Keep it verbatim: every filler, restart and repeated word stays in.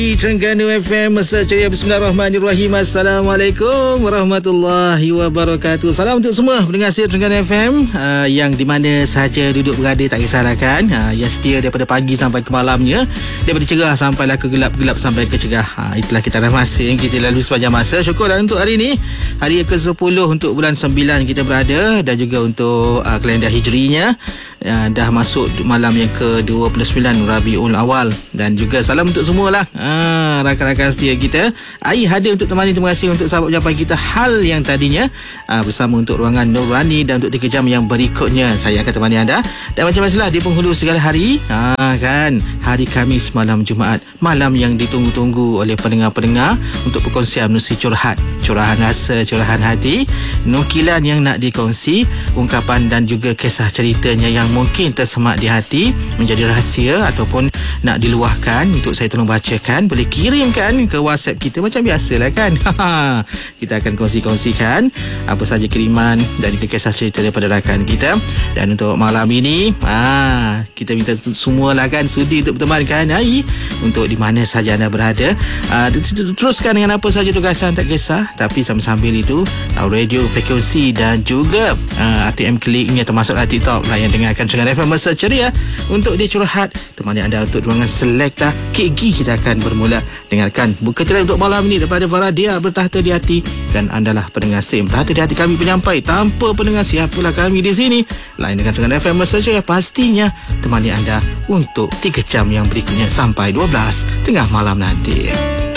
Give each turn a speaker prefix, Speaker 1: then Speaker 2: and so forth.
Speaker 1: Terengganu F M, Masa Ceria. Bismillahirrahmanirrahim. Assalamualaikum warahmatullahi wabarakatuh. Salam untuk semua pendengar setia Terengganu F M, uh, yang di mana sahaja duduk berada, tak kisahlah kan, uh, yang setia daripada pagi sampai ke malamnya, daripada cerah sampailah ke gelap, gelap sampai ke cerah. uh, Itulah kita masa yang kita lalui sepanjang masa. Syukurlah untuk hari ini, hari ke sepuluh untuk bulan sembilan kita berada, dan juga untuk uh, kalender hijrinya uh, dah masuk malam yang ke dua puluh sembilan Rabiul Awal. Dan juga salam untuk semualah Ah, rakan-rakan setia kita. Ai hadir untuk temani. Terima kasih untuk sahabat ucapan kita hal yang tadinya ah, bersama untuk ruangan Nurani, dan untuk tiga jam yang berikutnya saya akan temani anda. Dan macam biasalah di penghulu segala hari, ah, kan, hari Khamis malam Jumaat, malam yang ditunggu-tunggu oleh pendengar-pendengar untuk perkongsian menerusi curhat, curahan rasa, curahan hati, nukilan yang nak dikongsi, ungkapan dan juga kisah ceritanya yang mungkin tersemak di hati, menjadi rahsia ataupun nak diluahkan untuk saya tolong bacakan. Boleh kirimkan ke WhatsApp kita macam biasalah kan. Kita akan kongsi-kongsikan apa saja kiriman dan juga kisah cerita daripada rakan kita. Dan untuk malam ini, ah, kita minta semualah kan sudi untuk bertemankan Ai untuk di mana saja anda berada. Ah, teruskan dengan apa saja tugasan, tak kisah, tapi sambil-sambil itu radio, frekuensi dan juga ah, A T M Klik ini, termasuk TikTok lah yang dengarkan Terengganu F M Masa Ceria untuk dia curhat, temani anda untuk ruangan selekta K G. Kita akan bermula dengarkan buka tirai untuk malam ini daripada Faradia, Bertahta di Hati. Dan andalah pendengar setia bertahta di hati kami penyampai. Tanpa pendengar siapalah kami di sini, lain dengan Terengganu F M Masa Ceria, pastinya temani anda untuk tiga jam yang berikutnya sampai dua belas tengah malam nanti.